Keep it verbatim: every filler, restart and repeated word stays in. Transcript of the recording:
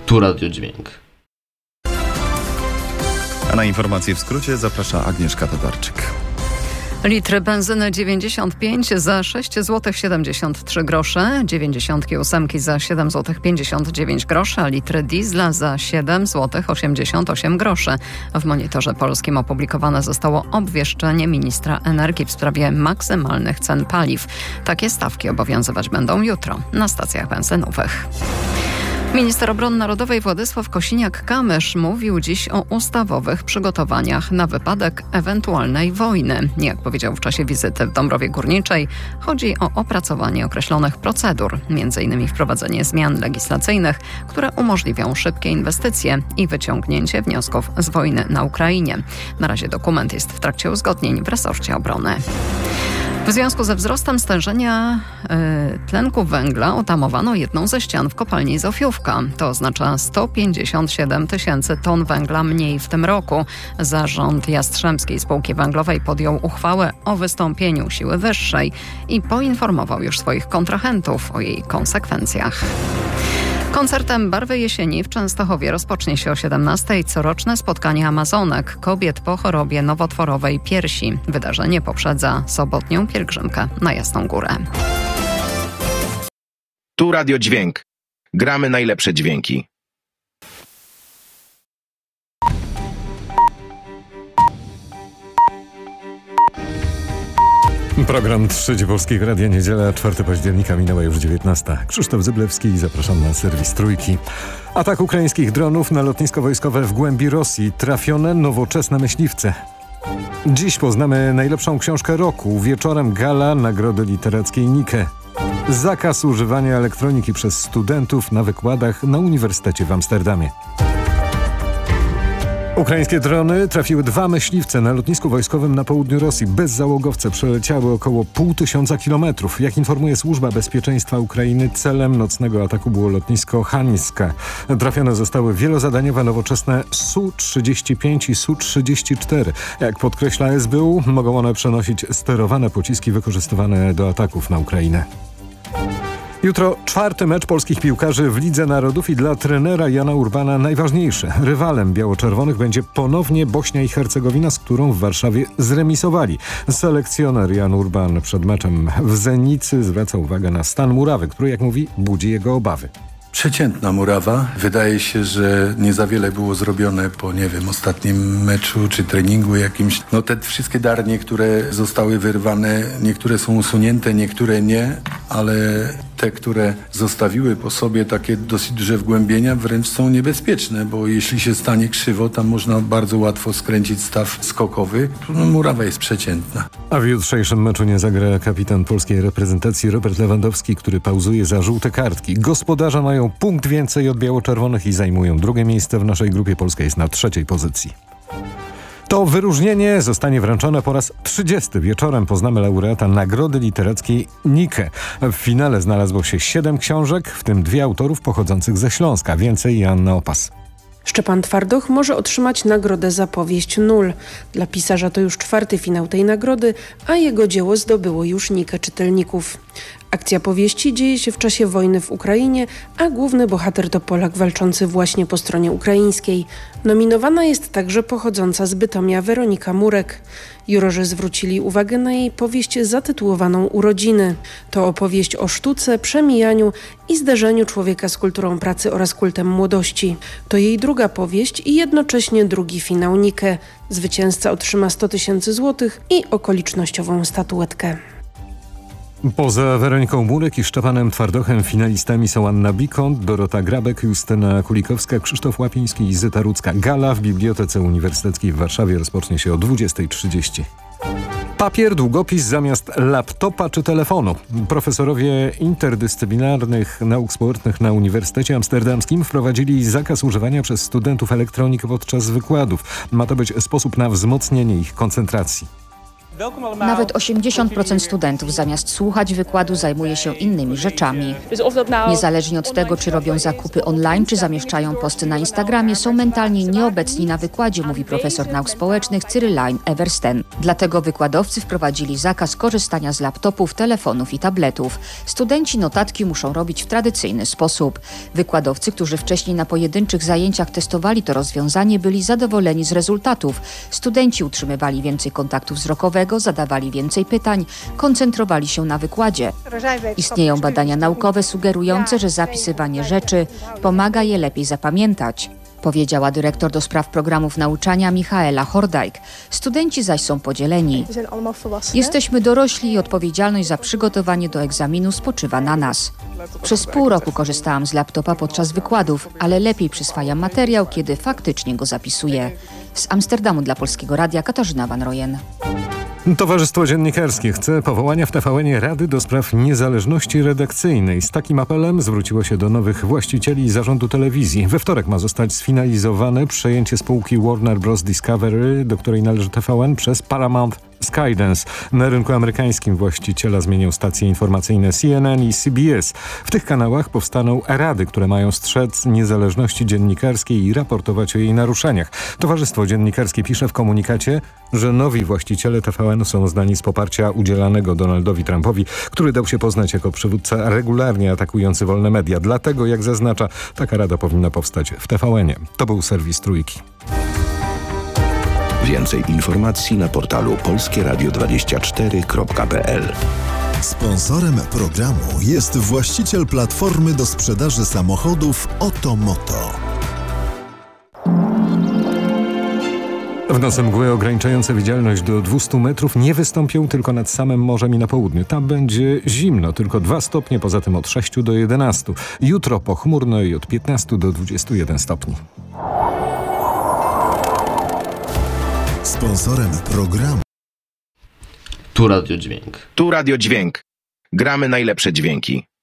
Tu Radio Dźwięk. A na informacje w skrócie zaprasza Agnieszka Tatarczyk. Litr benzyny dziewięćdziesiąt pięć za sześć złotych siedemdziesiąt trzy grosze, dziewięćdziesiątki ósemki za siedem złotych pięćdziesiąt dziewięć groszy, a litr diesla za siedem złotych osiemdziesiąt osiem groszy. W Monitorze Polskim opublikowane zostało obwieszczenie ministra energii w sprawie maksymalnych cen paliw. Takie stawki obowiązywać będą jutro na stacjach benzynowych. Minister Obrony Narodowej Władysław Kosiniak-Kamysz mówił dziś o ustawowych przygotowaniach na wypadek ewentualnej wojny. Jak powiedział w czasie wizyty w Dąbrowie Górniczej, chodzi o opracowanie określonych procedur, między innymi wprowadzenie zmian legislacyjnych, które umożliwią szybkie inwestycje i wyciągnięcie wniosków z wojny na Ukrainie. Na razie dokument jest w trakcie uzgodnień w resorcie obrony. W związku ze wzrostem stężenia y, tlenku węgla utamowano jedną ze ścian w kopalni Zofiówka. To oznacza sto pięćdziesiąt siedem tysięcy ton węgla mniej w tym roku. Zarząd Jastrzębskiej Spółki Węglowej podjął uchwałę o wystąpieniu siły wyższej i poinformował już swoich kontrahentów o jej konsekwencjach. Koncertem Barwy Jesieni w Częstochowie rozpocznie się o siedemnastej coroczne spotkanie Amazonek, kobiet po chorobie nowotworowej piersi. Wydarzenie poprzedza sobotnią pielgrzymkę na Jasną Górę. Tu Radio Dźwięk. Gramy najlepsze dźwięki. Program Trzeci Polskiego Radia, niedziela czwartego października, minęła już dziewiętnasta. Krzysztof Zyblewski i zapraszam na serwis Trójki. Atak ukraińskich dronów na lotnisko wojskowe w głębi Rosji. Trafione nowoczesne myśliwce. Dziś poznamy najlepszą książkę roku. Wieczorem gala Nagrody Literackiej Nike. Zakaz używania elektroniki przez studentów na wykładach na Uniwersytecie w Amsterdamie. Ukraińskie drony trafiły dwa myśliwce na lotnisku wojskowym na południu Rosji. Bezzałogowce przeleciały około pół tysiąca kilometrów. Jak informuje Służba Bezpieczeństwa Ukrainy, celem nocnego ataku było lotnisko Hańskie. Trafione zostały wielozadaniowe nowoczesne S U trzydzieści pięć i S U trzydzieści cztery. Jak podkreśla S B U, mogą one przenosić sterowane pociski wykorzystywane do ataków na Ukrainę. Jutro czwarty mecz polskich piłkarzy w Lidze Narodów i dla trenera Jana Urbana najważniejszy. Rywalem biało-czerwonych będzie ponownie Bośnia i Hercegowina, z którą w Warszawie zremisowali. Selekcjoner Jan Urban przed meczem w Zenicy zwraca uwagę na stan murawy, który, jak mówi, budzi jego obawy. Przeciętna murawa. Wydaje się, że nie za wiele było zrobione po, nie wiem, ostatnim meczu czy treningu jakimś. No te wszystkie darnie, które zostały wyrwane, niektóre są usunięte, niektóre nie, ale te, które zostawiły po sobie takie dosyć duże wgłębienia, wręcz są niebezpieczne, bo jeśli się stanie krzywo, tam można bardzo łatwo skręcić staw skokowy. No, murawa jest przeciętna. A w jutrzejszym meczu nie zagra kapitan polskiej reprezentacji Robert Lewandowski, który pauzuje za żółte kartki. Gospodarze mają punkt więcej od biało-czerwonych i zajmują drugie miejsce w naszej grupie. Polska jest na trzeciej pozycji. To wyróżnienie zostanie wręczone po raz trzydziesty. Wieczorem poznamy laureata Nagrody Literackiej Nike. W finale znalazło się siedem książek, w tym dwie autorów pochodzących ze Śląska. Więcej Joanna Opas. Szczepan Twardoch może otrzymać nagrodę za powieść Nul. Dla pisarza to już czwarty finał tej nagrody, a jego dzieło zdobyło już Nikę czytelników. Akcja powieści dzieje się w czasie wojny w Ukrainie, a główny bohater to Polak walczący właśnie po stronie ukraińskiej. Nominowana jest także pochodząca z Bytomia Weronika Murek. Jurorzy zwrócili uwagę na jej powieść zatytułowaną Urodziny. To opowieść o sztuce, przemijaniu i zderzeniu człowieka z kulturą pracy oraz kultem młodości. To jej druga powieść i jednocześnie drugi finał Nike. Zwycięzca otrzyma sto tysięcy złotych i okolicznościową statuetkę. Poza Weroniką Murek i Szczepanem Twardochem finalistami są Anna Bikont, Dorota Grabek, Justyna Kulikowska, Krzysztof Łapiński i Zyta Rudzka. Gala w Bibliotece Uniwersyteckiej w Warszawie rozpocznie się o dwudziestej trzydzieści. Papier, długopis zamiast laptopa czy telefonu. Profesorowie interdyscyplinarnych nauk społecznych na Uniwersytecie Amsterdamskim wprowadzili zakaz używania przez studentów elektroniki podczas wykładów. Ma to być sposób na wzmocnienie ich koncentracji. Nawet osiemdziesiąt procent studentów zamiast słuchać wykładu zajmuje się innymi rzeczami. Niezależnie od tego, czy robią zakupy online, czy zamieszczają posty na Instagramie, są mentalnie nieobecni na wykładzie, mówi profesor nauk społecznych Cyrylain Eversten. Dlatego wykładowcy wprowadzili zakaz korzystania z laptopów, telefonów i tabletów. Studenci notatki muszą robić w tradycyjny sposób. Wykładowcy, którzy wcześniej na pojedynczych zajęciach testowali to rozwiązanie, byli zadowoleni z rezultatów. Studenci utrzymywali więcej kontaktu wzrokowego, zadawali więcej pytań, koncentrowali się na wykładzie. Istnieją badania naukowe sugerujące, że zapisywanie rzeczy pomaga je lepiej zapamiętać, powiedziała dyrektor do spraw programów nauczania Michaela Hordijk. Studenci zaś są podzieleni. Jesteśmy dorośli i odpowiedzialność za przygotowanie do egzaminu spoczywa na nas. Przez pół roku korzystałam z laptopa podczas wykładów, ale lepiej przyswajam materiał, kiedy faktycznie go zapisuję. Z Amsterdamu dla Polskiego Radia Katarzyna Van Rojen. Towarzystwo Dziennikarskie chce powołania w T V N Rady do spraw niezależności redakcyjnej. Z takim apelem zwróciło się do nowych właścicieli i zarządu telewizji. We wtorek ma zostać sfinalizowane przejęcie spółki Warner Bros. Discovery, do której należy T V N, przez Paramount Skydance. Na rynku amerykańskim właściciela zmienią stacje informacyjne C N N i C B S. W tych kanałach powstaną rady, które mają strzec niezależności dziennikarskiej i raportować o jej naruszeniach. Towarzystwo Dziennikarskie pisze w komunikacie, że nowi właściciele T V N są znani z poparcia udzielanego Donaldowi Trumpowi, który dał się poznać jako przywódca regularnie atakujący wolne media. Dlatego, jak zaznacza, taka rada powinna powstać w T V N-ie. To był serwis Trójki. Więcej informacji na portalu polskie radio dwadzieścia cztery kropka p l. Sponsorem programu jest właściciel platformy do sprzedaży samochodów Otomoto. W nocy mgły ograniczające widzialność do dwustu metrów nie wystąpią tylko nad samym morzem i na południu. Tam będzie zimno, tylko dwa stopnie, poza tym od sześciu do jedenastu. Jutro pochmurno i od piętnastu do dwudziestu jeden stopni. Sponsorem programu Tu Radio Dźwięk. Tu Radio Dźwięk. Gramy najlepsze dźwięki.